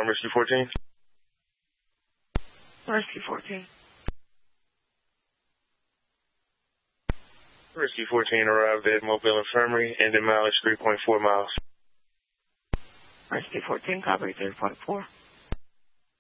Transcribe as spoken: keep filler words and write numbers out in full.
on Rescue fourteen. Rescue fourteen. Rescue fourteen arrived at Mobile Infirmary, ending mileage three point four miles. Rescue fourteen, copy three point four.